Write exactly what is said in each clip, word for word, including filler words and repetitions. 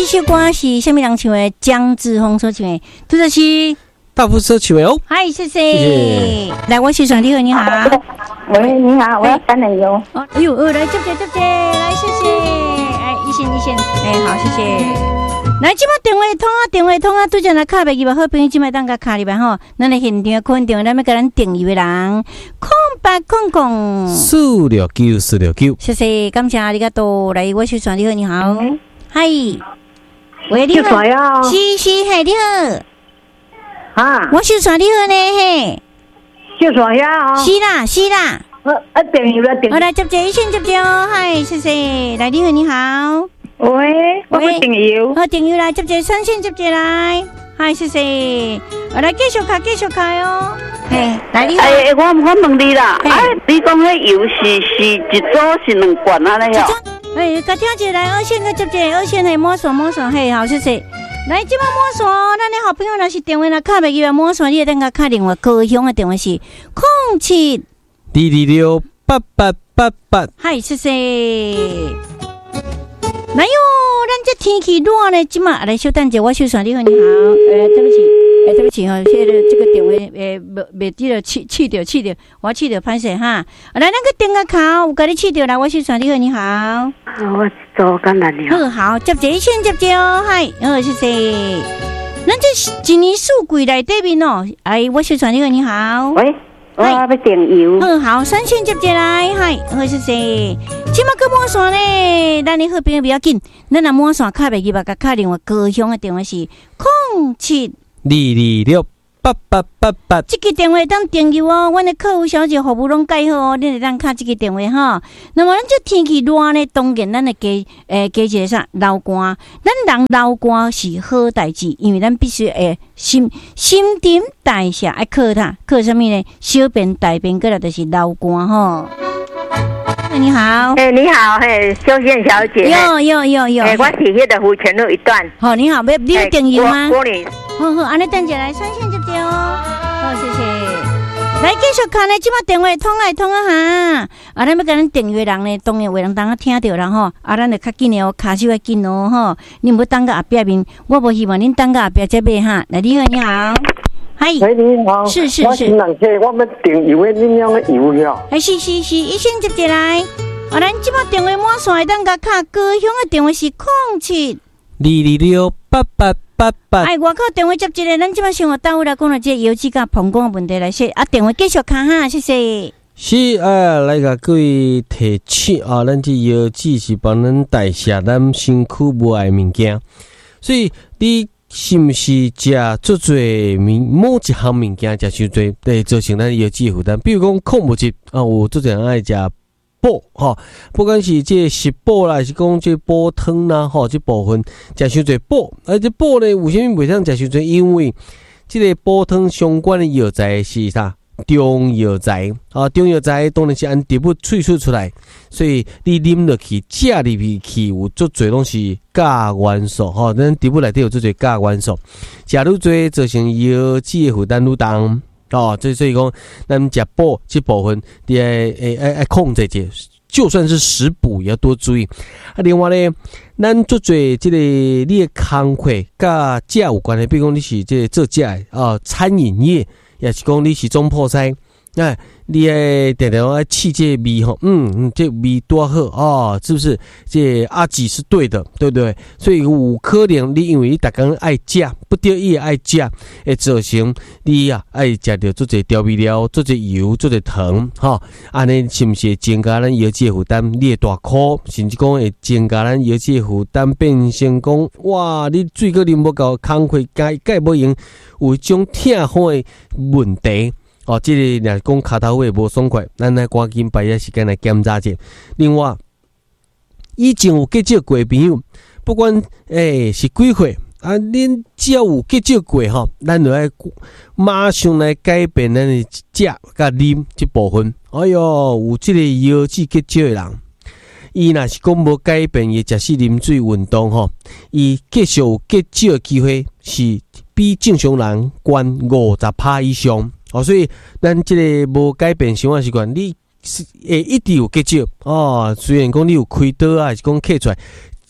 首歌是什么人唱的？江志峰所唱的，杜德西。 大福所唱的哦。 嗨，谢谢。谢谢来，我是爽你好，你好。 喂，你好，我要干奶油。 哦，哎呦，来接接接接，来谢谢。哎，一线一线，哎，好，谢谢。来，即摆电话通啊，电话通啊，拄则来卡袂记吧？好朋友即摆当甲卡入来吼，咱来现场肯定，咱要甲咱订油的人，空白空空。 四六九四六九。 谢谢，感谢你个多。来，我是爽你好，你好。嗨，喂，你好。是是，嘿，你好。啊，我是爽你好呢，嘿。 就爽呀！ 是啦，是啦。 我啊，订油了，订。 我来接接，先接接哦，嗨，谢谢。来，你好，你好。 喂，我要订油。 好，订油来，接接，三线接接来。嗨，谢谢。我来继续卡，继续卡哟。嘿，来你好。 哎，我我问你啦，哎，你讲迄油是是一组是两罐啊？那样。 哎，甲听起来，二线个接接，二线嘿摸索摸索，嘿，好，谢谢。来，即摆摸索，咱的好朋友若是电话若卡袂记来摸索，你等下卡电话，高雄的电话是空七二二六八八八八。 嗨，谢谢。来哟，咱这天气热呢，即马来稍等者，我小爽你好，你好，诶，对不起，诶，对不起哈，现在这个电话诶，袂袂记得气气掉气掉，我气掉歹势哈。来，咱个电话卡有甲你气掉来，我小爽你好，你好。 我做干哪里？ 好好，接接先接接哦，嗨，好，谢谢。咱这一年四季内底面哦，哎，我小爽你好，你好。 喂。我要订油。 好好，三线接接来，嗨，好谢谢。即马个摸线呢，咱的好朋友不要紧，咱若摸线卡袂记吧，甲卡电话高雄的电话是空七二二六八八八八。 这个电话当订油哦，阮的客服小姐服务拢改好哦，你得当卡这个电话哈。那么咱这天气热呢，当然咱的加诶加一个啥流汗，咱人流汗是好代志，因为咱必须诶新新陈代谢爱靠它，靠什么呢？小便大便过来就是流汗吼。你好， 哎、欸，你好，嘿，修宪小姐， 有有有有， 哎、欸，我是迄个湖泉路一段。 好，你好，要你要订油吗？ 郭女， 好好，安尼等一下来，三线接接哦。好，谢谢。来继续看呢，即马电话通来通啊哈，啊，咱要甲咱订阅人呢，当然有人当啊听到人吼，啊，咱就较紧的哦，卡手要紧哦吼，你唔要等到后壁面，我无希望恁等到后壁再买哈。来，你好，你好。嗨， 喂，你好， 是是是， 我是人客，我们订油的恁样的油了？ 哎，是是是，一线接接来，啊，咱即马电话满线，等甲卡高雄的电话是空七二二六八八八八。 哎，外口电话接一个，咱即马生活单位来讲了，这油脂甲膀胱的问题来说，啊，电话继续卡哈，谢谢。 是啊，来甲各位提醒啊，咱这油脂是帮咱代谢咱身躯无爱物件，所以你。是毋是食足侪某一项物件食伤侪，会造成咱油脂负担？比如讲矿物质啊，有足侪人爱食补吼，不管是这食补啦，还是讲这补汤啦，吼，这部分食伤侪补，而这补呢，有啥物袂当食伤侪？因为这个补汤相关的药材是啥？中药材啊，中药材当然是按植物萃取出来，所以你啉落去、食入去有足侪拢是钾元素吼，咱植物内底有足侪钾元素，食愈多造成油脂的负担愈重哦。所以所以讲，咱食补这部分，你爱爱爱爱控制者，就算是食补也要多注意。啊，另外呢，咱足侪这个你的工课甲食有关的，比如讲你是这个做食的啊，餐饮业。也是讲你是总铺师，哎，你爱常常爱试这味吼，嗯嗯，这味多好哦，是不是？这阿吉是对的，对不对？所以有可能你因为你逐工爱食，不得已爱食，会造成你啊爱食到做这调味料、做这油、做这糖，哈，安尼是不是会增加咱油脂负担？你会大哭，甚至讲会增加咱油脂负担，变成讲哇，你水果啉不够，工课解解不用。有一种痛风的问题哦，这个若讲骹头会无爽快，咱来赶紧把遐时间来检查者。另外，以前有结交过朋友，不管诶、欸、是几岁啊，恁只要有结交过吼，咱就爱马上来改变咱的食甲啉这部分。哎哟，有这个油脂结交的人。伊若是讲无改变伊食水啉水运动吼，伊继续有结少的机会是比正常人高五十趴以上哦，所以咱即个无改变生活习惯，你会一直有结少哦。虽然讲你有开刀啊，还是讲刻出来，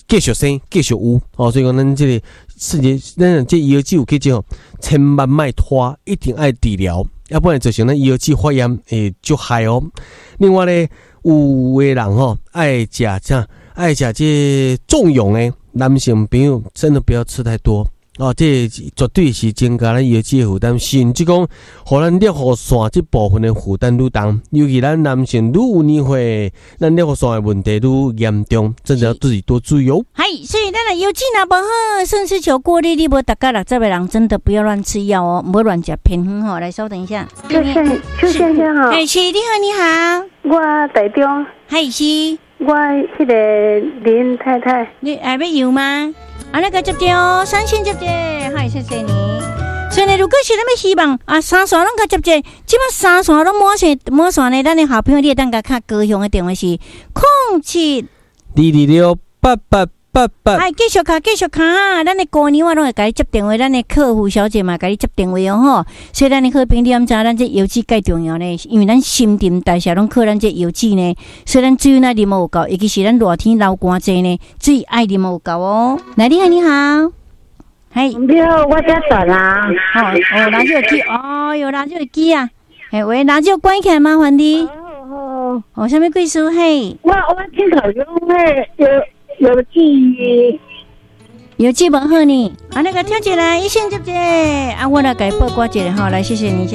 继续生继续有哦，所以讲咱这个世界，咱这医药剂有去这千万莫拖，一定爱治疗，要不然造成咱医药剂发炎会就害哦。另外咧，有的人吼爱食啥，爱食这重用的男性朋友，真的不要吃太多。哦，这绝对是增加咱药剂的负担，甚至讲，互咱尿壶腺这部分的负担愈重，尤其咱男性愈有年岁，咱尿壶腺的问题愈严重，真的要自己多注意哦。 嗨，所以咱的药剂若无好，甚至求过滤，你无达到六十的人，真的不要乱吃药哦，唔好乱食偏方吼。来，稍等一下， 邱先邱先生好， 哎，是，你好，你好， 我台中， 嗨，是， 我迄个林太太， 你还要油吗？啊，那个接接哦，三线接接，嗨，谢谢你。所以呢，如果是咱们希望啊，三线拢甲接接，即摆三线拢满线满线呢，咱的好朋友你会当甲较高雄的电话是空七二二六八八八八。 哎，继续卡，继续卡，咱的过年我拢会甲你接电话，咱的客户小姐嘛，甲你接电话哦吼。所以咱的好朋友，你敢知咱这油脂介重要呢？因为咱新陈代谢拢靠咱这油脂呢，所以咱水呢啉无有够，尤其是咱热天流汗济呢，水爱啉无有够哦。来，你好，你好，嗨， 你好，我在等啊。 哦哦，拿这个机，哦有拿这个机啊，嘿喂，拿这个关起来麻烦你。 哦， 哦，什么贵书嘿？ 我我听到讲迄有有记。 有基本好呢，啊，那个跳起来一线接接，啊，我来给报挂一下哈，来谢谢你。